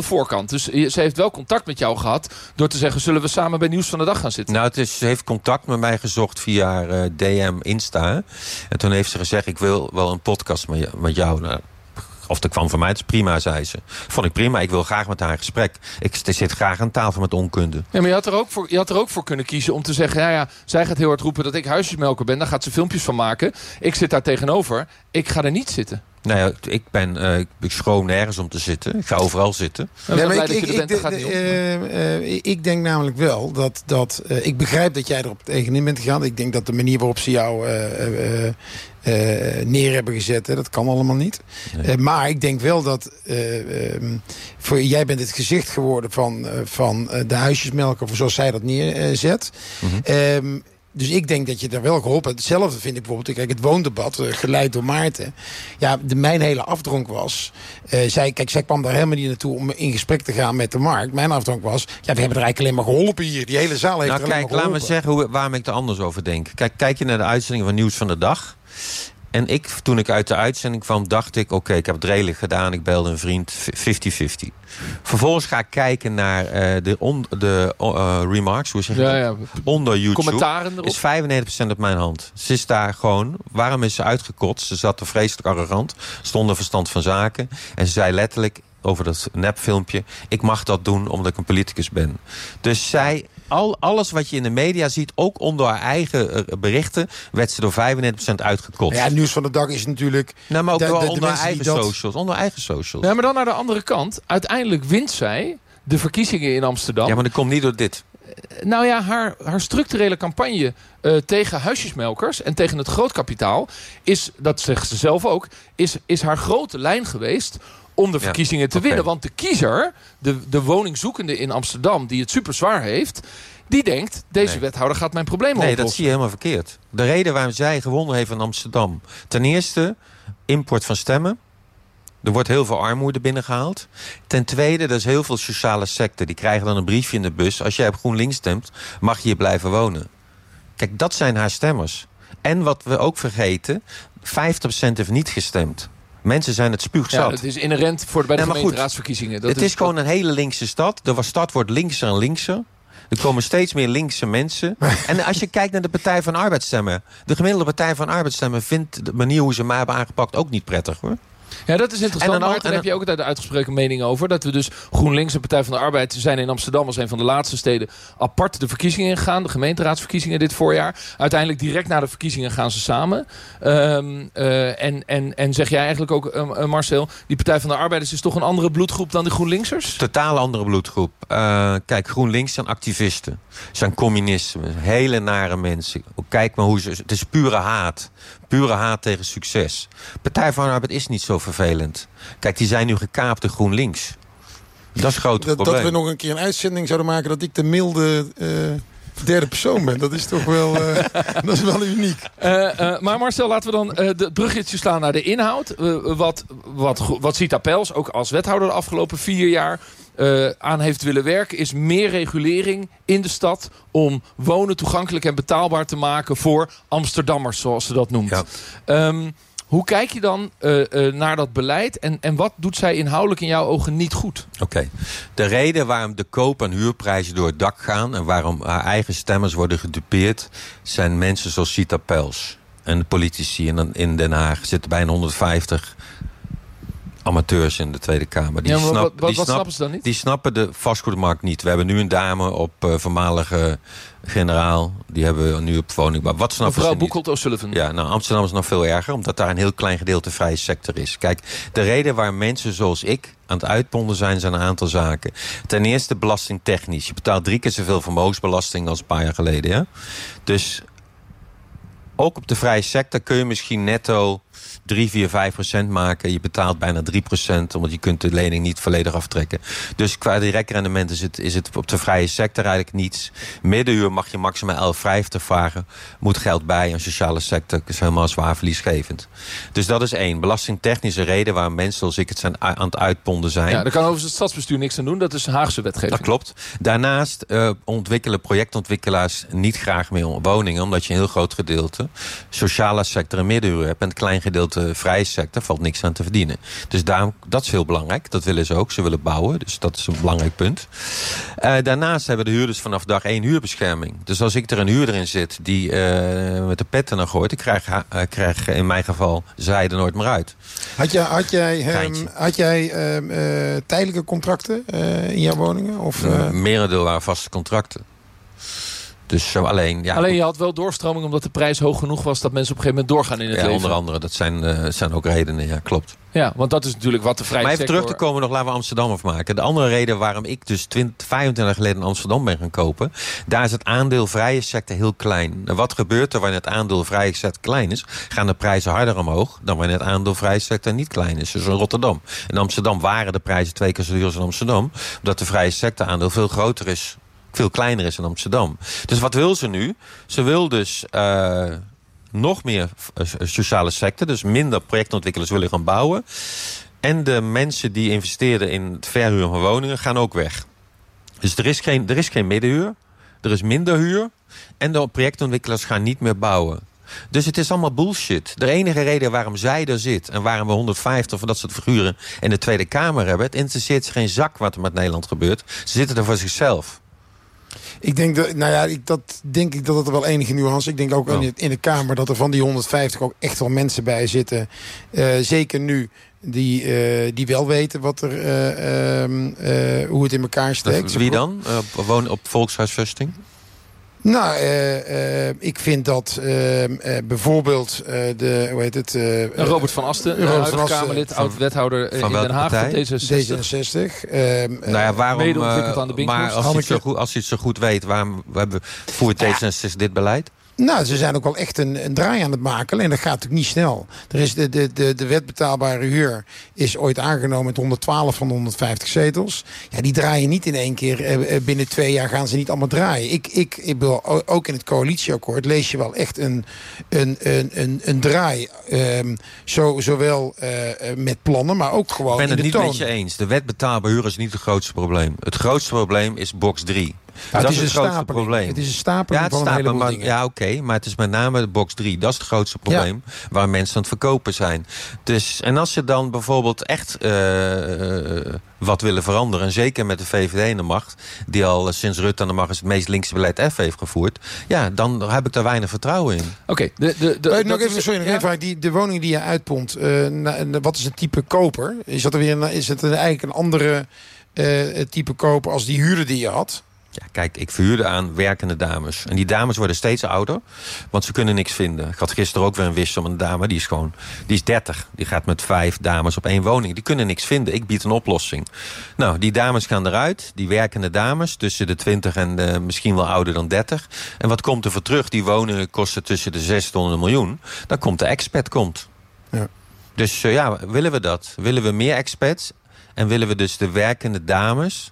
voorkant. Dus ze heeft wel contact met jou gehad door te zeggen, zullen we samen bij Nieuws van de Dag gaan zitten? Nou, ze heeft contact met mij gezocht via DM, Insta. En toen heeft ze gezegd, ik wil wel een podcast met jou. Nou, of dat kwam van mij, het is prima, zei ze. Vond ik prima, ik wil graag met haar in gesprek. Ik zit graag aan tafel met onkunde. Ja, maar je had er ook voor kunnen kiezen om te zeggen, ja, zij gaat heel hard roepen dat ik huisjesmelker ben. Daar gaat ze filmpjes van maken. Ik zit daar tegenover. Ik ga er niet zitten. Nou ja, ik schroom nergens om te zitten. Ik ga overal zitten. Ik denk namelijk wel dat ik begrijp dat jij erop tegenin bent gegaan. Ik denk dat de manier waarop ze jou neer hebben gezet, dat kan allemaal niet. Nee. Maar ik denk wel dat jij bent het gezicht geworden van de huisjesmelker, zoals zij dat neerzet. Mm-hmm. Dus ik denk dat je daar wel geholpen hebt. Hetzelfde vind ik bijvoorbeeld, kijk, het woondebat, geleid door Maarten. Ja, mijn hele afdronk was, zij kwam daar helemaal niet naartoe om in gesprek te gaan met de markt. Mijn afdronk was, ja, we hebben er eigenlijk alleen maar geholpen hier. Die hele zaal heeft er alleen maar geholpen. Laat me zeggen waarom ik er anders over denk. Kijk je naar de uitzending van Nieuws van de Dag. En toen ik uit de uitzending kwam, dacht ik, oké, ik heb het redelijk gedaan. Ik belde een vriend, 50-50. Vervolgens ga ik kijken naar de remarks, hoe zeg je dat? Onder YouTube. Commentaren erop. Is 95% op mijn hand. Ze is daar gewoon, waarom is ze uitgekotst? Ze zat er vreselijk arrogant, stond verstand van zaken. En ze zei letterlijk over dat nepfilmpje, ik mag dat doen omdat ik een politicus ben. Dus alles wat je in de media ziet, ook onder haar eigen berichten, werd ze door 95% uitgekotst. Ja, Nieuws van de Dag is natuurlijk... Nou, maar ook onder haar eigen socials. Onder eigen socials. Ja, maar dan naar de andere kant. Uiteindelijk wint zij de verkiezingen in Amsterdam. Ja, maar dat komt niet door dit. Nou ja, haar structurele campagne tegen huisjesmelkers en tegen het grootkapitaal is, dat zegt ze zelf ook, is haar grote lijn geweest om de verkiezingen te winnen. Want de kiezer, de woningzoekende in Amsterdam, die het super zwaar heeft, die denkt, deze wethouder gaat mijn probleem oplossen. Nee, dat zie je helemaal verkeerd. De reden waarom zij gewonnen heeft in Amsterdam, ten eerste, import van stemmen. Er wordt heel veel armoede binnengehaald. Ten tweede, er is heel veel sociale sector. Die krijgen dan een briefje in de bus. Als jij op GroenLinks stemt, mag je hier blijven wonen. Kijk, dat zijn haar stemmers. En wat we ook vergeten, 50% heeft niet gestemd. Mensen zijn het spuugzat. Ja, het is inherent bij de gemeenteraadsverkiezingen. Het is gewoon een hele linkse stad. De stad wordt linkser en linkser. Er komen steeds meer linkse mensen. En als je kijkt naar de Partij van Arbeidsstemmen, de gemiddelde Partij van Arbeidsstemmen vindt de manier hoe ze mij hebben aangepakt ook niet prettig, hoor. Ja, dat is interessant. Maar daar heb je ook de uitgesproken mening over. Dat we dus GroenLinks en Partij van de Arbeid zijn in Amsterdam als een van de laatste steden apart de verkiezingen ingegaan. De gemeenteraadsverkiezingen dit voorjaar. Uiteindelijk direct na de verkiezingen gaan ze samen. En zeg jij eigenlijk ook, Marcel, die Partij van de Arbeiders is toch een andere bloedgroep dan de GroenLinksers? Totaal andere bloedgroep. Kijk, GroenLinks zijn activisten. Zijn communisten. Hele nare mensen. Kijk maar hoe ze... Het is pure haat. Pure haat tegen succes. Partij van de Arbeid is niet zo vervelend. Kijk, die zijn nu gekaapt door GroenLinks. Dat is een groot probleem. Dat we nog een keer een uitzending zouden maken dat ik de milde derde persoon ben. Dat is toch wel, dat is wel uniek. Maar Marcel, laten we dan de bruggetje slaan naar de inhoud. Wat Sita Pels, ook als wethouder de afgelopen 4 jaar... aan heeft willen werken, is meer regulering in de stad om wonen toegankelijk en betaalbaar te maken voor Amsterdammers, zoals ze dat noemt. Ja. Hoe kijk je dan naar dat beleid en wat doet zij inhoudelijk in jouw ogen niet goed? Oké. De reden waarom de koop- en huurprijzen door het dak gaan en waarom haar eigen stemmers worden gedupeerd, zijn mensen zoals Sita Pels en de politici in Den Haag. Zitten bijna 150 amateurs in de Tweede Kamer. Wat snappen ze dan niet? Die snappen de vastgoedmarkt niet. We hebben nu een dame op voormalige generaal. Die hebben we nu op woningbouw. Wat snappen ze niet? Mevrouw Boekholt O'Sullivan. Ja, nou, Amsterdam is nog veel erger, omdat daar een heel klein gedeelte vrije sector is. Kijk, de reden waar mensen zoals ik aan het uitponden zijn een aantal zaken. Ten eerste belastingtechnisch. Je betaalt 3 keer zoveel vermogensbelasting als een paar jaar geleden. Ja? Dus ook op de vrije sector kun je misschien netto 3, 4, 5% maken. Je betaalt bijna 3%, omdat je kunt de lening niet volledig aftrekken. Dus qua direct rendement is het op de vrije sector eigenlijk niets. Middenuur mag je maximaal 11,50 vragen. Moet geld bij. Een sociale sector is helemaal zwaar verliesgevend. Dus dat is 1. Belastingtechnische reden waarom mensen zoals ik het zijn aan het uitponden zijn. Ja, daar kan overigens het stadsbestuur niks aan doen. Dat is Haagse wetgeving. Dat klopt. Daarnaast ontwikkelen projectontwikkelaars niet graag meer woningen, omdat je een heel groot gedeelte sociale sector en middenuur hebt en een klein gedeelte vrije sector valt niks aan te verdienen. Dus daarom, dat is heel belangrijk. Dat willen ze ook. Ze willen bouwen. Dus dat is een belangrijk punt. Daarnaast hebben de huurders vanaf dag 1 huurbescherming. Dus als ik er een huurder in zit die met de pet naar gooit, ik krijg in mijn geval zij er nooit meer uit. Had jij tijdelijke contracten in jouw woningen? Of, merendeel waren vaste contracten. Dus alleen je had wel doorstroming omdat de prijs hoog genoeg was dat mensen op een gegeven moment doorgaan in het leven. Onder andere, dat zijn ook redenen, ja, klopt. Ja, want dat is natuurlijk wat de vrije sector... Maar even sector... terug te komen nog, laten we Amsterdam afmaken. De andere reden waarom ik dus 25 jaar geleden in Amsterdam ben gaan kopen, daar is het aandeel vrije sector heel klein. En wat gebeurt er wanneer het aandeel vrije sector klein is? Gaan de prijzen harder omhoog dan wanneer het aandeel vrije sector niet klein is. Dus in Rotterdam. In Amsterdam waren de prijzen 2 keer zo duur als in Amsterdam, omdat de vrije sector aandeel veel groter is. Veel kleiner is in Amsterdam. Dus wat wil ze nu? Ze wil dus nog meer sociale sector. Dus minder projectontwikkelaars willen gaan bouwen. En de mensen die investeerden in het verhuren van woningen gaan ook weg. Dus er is geen middenhuur. Er is minder huur. En de projectontwikkelaars gaan niet meer bouwen. Dus het is allemaal bullshit. De enige reden waarom zij er zit en waarom we 150 van dat soort figuren in de Tweede Kamer hebben, het interesseert ze geen zak wat er met Nederland gebeurt. Ze zitten er voor zichzelf. Ik denk dat het er wel enige nuance. Ik denk ook in de Kamer dat er van die 150 ook echt wel mensen bij zitten. Zeker nu die wel weten wat hoe het in elkaar steekt. Wie dan? Wonen op volkshuisvesting? Nou, ik vind dat bijvoorbeeld Robert van Asten, Kamerlid, oud-wethouder in Den Haag van D66. Waarom? Medeontwikkeld aan de Binkels. Maar als je het zo goed weet, waarom voert D66 dit beleid? Nou, ze zijn ook wel echt een draai aan het maken. En dat gaat natuurlijk niet snel. Er is de wet betaalbare huur is ooit aangenomen met 112 van de 150 zetels. Ja, die draaien niet in één keer. Binnen 2 jaar gaan ze niet allemaal draaien. Ik wil ook in het coalitieakkoord lees je wel echt een draai. Zowel met plannen, maar ook gewoon in de toon. Ik ben het niet met je eens. De wet betaalbare huur is niet het grootste probleem. Het grootste probleem is box 3. Ja, dat is het grootste probleem. Het is een stapeling van een heleboel dingen. Ja, oké, maar het is met name de box 3. Dat is het grootste probleem waar mensen aan het verkopen zijn. Dus, en als je dan bijvoorbeeld echt wat willen veranderen, en zeker met de VVD in de macht, die al sinds Rutte aan de macht is het meest linkse beleid heeft gevoerd, ja, dan heb ik daar weinig vertrouwen in. Oké. Nog even, de woningen die je uitpompt, wat is het type koper? Is het eigenlijk een andere type koper als die huurder die je had? Ja, kijk, ik verhuurde aan werkende dames. En die dames worden steeds ouder, want ze kunnen niks vinden. Ik had gisteren ook weer een wissel met een dame, die is 30. Die gaat met 5 dames op 1 woning. Die kunnen niks vinden. Ik bied een oplossing. Nou, die dames gaan eruit. Die werkende dames, tussen de 20 en misschien wel ouder dan 30. En wat komt er voor terug? Die woningen kosten tussen de 600 en 1 miljoen. Dan komt de expat. Ja. Dus willen we dat? Willen we meer expats? En willen we dus de werkende dames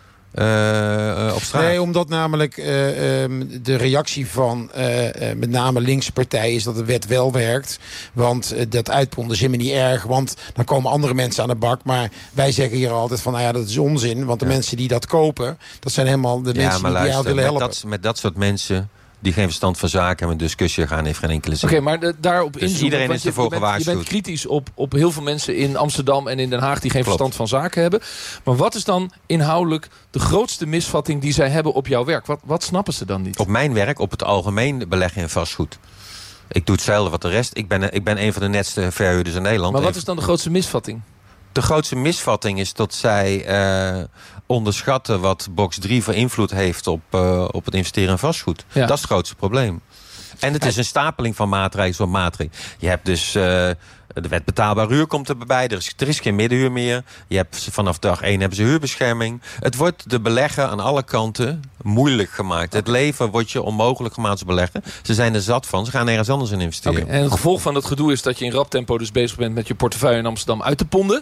op straat? Nee, omdat namelijk de reactie van met name linkse partijen is dat de wet wel werkt. Want dat uitponden is helemaal niet erg. Want dan komen andere mensen aan de bak. Maar wij zeggen hier altijd van, dat is onzin. Want de mensen die dat kopen, dat zijn helemaal de mensen die jou willen helpen. Met dat soort mensen die geen verstand van zaken hebben, een discussie gaan, heeft geen enkele zin. Oké, maar daarop dus inzoomen, iedereen is ervoor gewaarschuwd. Je bent kritisch op heel veel mensen in Amsterdam en in Den Haag die geen verstand van zaken hebben. Maar wat is dan inhoudelijk de grootste misvatting die zij hebben op jouw werk? Wat snappen ze dan niet? Op mijn werk, op het algemeen beleggen in vastgoed. Ik doe hetzelfde wat de rest. Ik ben een van de netste verhuurders in Nederland. Maar wat is dan de grootste misvatting? De grootste misvatting is dat zij onderschatten wat box 3 voor invloed heeft op het investeren in vastgoed. Ja. Dat is het grootste probleem. En het is een stapeling van maatregelen. Je hebt dus de wet betaalbaar huur komt erbij. Er is geen middenhuur meer. Je hebt vanaf dag 1 hebben ze huurbescherming. Het wordt de beleggen aan alle kanten moeilijk gemaakt. Het leven wordt je onmogelijk gemaakt als beleggen. Ze zijn er zat van. Ze gaan ergens anders in investeren. Okay. En het gevolg van dat gedoe is dat je in rap tempo dus bezig bent met je portefeuille in Amsterdam uit te ponden.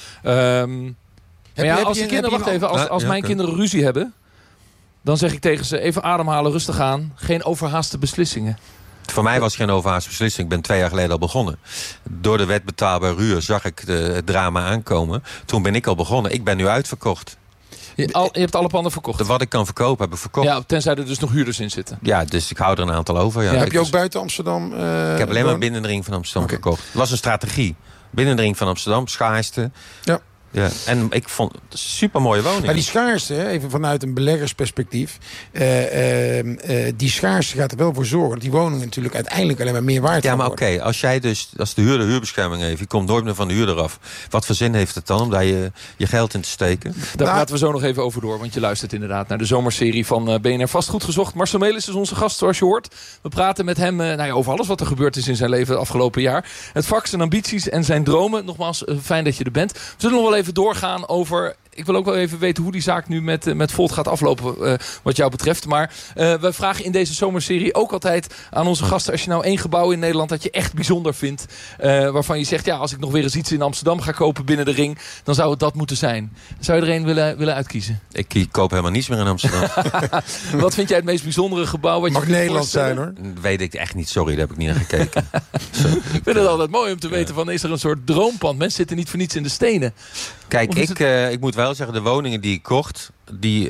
Als mijn kinderen ruzie hebben, dan zeg ik tegen ze even ademhalen, rustig aan. Geen overhaaste beslissingen. Voor mij was het geen overhaaste beslissing. Ik ben 2 jaar geleden al begonnen. Door de wet betaalbaar huur zag ik het drama aankomen. Toen ben ik al begonnen. Ik ben nu uitverkocht. Je hebt alle panden verkocht? Wat ik kan verkopen, heb ik verkocht. Ja, tenzij er dus nog huurders in zitten. Ja, dus ik hou er een aantal over. Ja. Heb je ook buiten Amsterdam? Ik heb alleen maar binnen de ring van Amsterdam verkocht. Het was een strategie. Binnen de ring van Amsterdam, schaarste. Ja. Ja, en ik vond het een super mooie woning. Maar die schaarste, even vanuit een beleggersperspectief, die schaarste gaat er wel voor zorgen dat die woningen natuurlijk uiteindelijk alleen maar meer waard gaan worden. Ja, maar oké, als de huurder huurbescherming heeft, je komt nooit meer van de huurder af. Wat voor zin heeft het dan om daar je geld in te steken? Daar praten we zo nog even over door, want je luistert inderdaad naar de zomerserie van BNR Vastgoed Gezocht. Marcel Melis is onze gast, zoals je hoort. We praten met hem over alles wat er gebeurd is in zijn leven het afgelopen jaar. Het vak, zijn ambities en zijn dromen. Nogmaals, fijn dat je er bent. We zullen nog wel even doorgaan over... Ik wil ook wel even weten hoe die zaak nu met Volt gaat aflopen wat jou betreft. Maar we vragen in deze zomerserie ook altijd aan onze gasten... als je nou 1 gebouw in Nederland dat je echt bijzonder vindt... waarvan je zegt, ja, als ik nog weer eens iets in Amsterdam ga kopen binnen de ring... dan zou het dat moeten zijn. Zou je er een willen uitkiezen? Ik koop helemaal niets meer in Amsterdam. Wat vind jij het meest bijzondere gebouw? Wat Mag Nederland zijn, hoor. Weet ik echt niet, sorry, daar heb ik niet naar gekeken. Ik vind het altijd mooi om te weten van, is er een soort droompand? Mensen zitten niet voor niets in de stenen. Kijk, ik moet wel zeggen, de woningen die ik kocht... die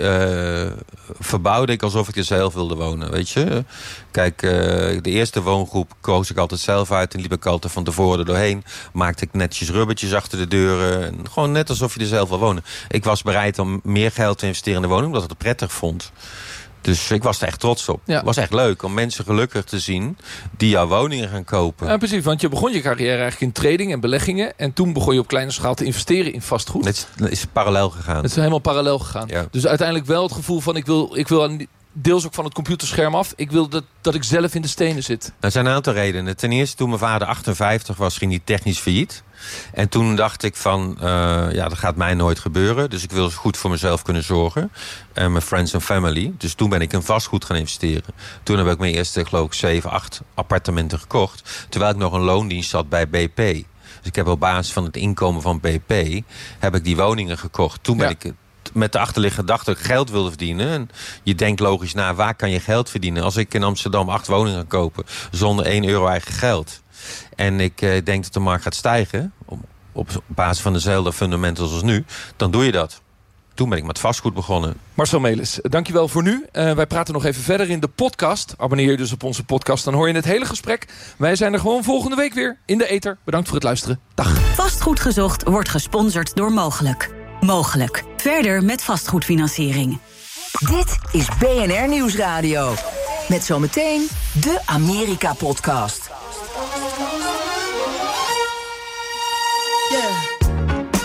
verbouwde ik alsof ik er zelf wilde wonen, weet je. Kijk, de eerste woongroep koos ik altijd zelf uit... en liep ik altijd van tevoren er doorheen. Maakte ik netjes rubbertjes achter de deuren. En gewoon net alsof je er zelf wil wonen. Ik was bereid om meer geld te investeren in de woning... omdat ik het prettig vond. Dus ik was er echt trots op. Ja. Het was echt leuk om mensen gelukkig te zien... die jouw woningen gaan kopen. Ja, precies, want je begon je carrière eigenlijk in trading en beleggingen... en toen begon je op kleine schaal te investeren in vastgoed. Het is parallel gegaan. Het is helemaal parallel gegaan. Ja. Dus uiteindelijk wel het gevoel van... ik wil aan deels ook van het computerscherm af. Ik wil dat ik zelf in de stenen zit. Er zijn een aantal redenen. Ten eerste, toen mijn vader 58 was, ging hij technisch failliet. En toen dacht ik van, dat gaat mij nooit gebeuren. Dus ik wil goed voor mezelf kunnen zorgen. En mijn friends en family. Dus toen ben ik in vastgoed gaan investeren. Toen heb ik mijn eerste, geloof ik, 7, 8 appartementen gekocht. Terwijl ik nog een loondienst had bij BP. Dus ik heb op basis van het inkomen van BP... heb ik die woningen gekocht. Toen ben ik... met de achterliggende gedachte dat ik geld wilde verdienen. En je denkt logisch na, waar kan je geld verdienen? Als ik in Amsterdam 8 woningen ga kopen... zonder 1 euro eigen geld... en ik denk dat de markt gaat stijgen... op basis van dezelfde fundamentals als nu... dan doe je dat. Toen ben ik met vastgoed begonnen. Marcel Melis, dankjewel voor nu. Wij praten nog even verder in de podcast. Abonneer je dus op onze podcast, dan hoor je het hele gesprek. Wij zijn er gewoon volgende week weer in de ether. Bedankt voor het luisteren. Dag. Vastgoed Gezocht wordt gesponsord door Mogelijk. Mogelijk. Verder met vastgoedfinanciering. Dit is BNR Nieuwsradio. Met zometeen de Amerika-podcast.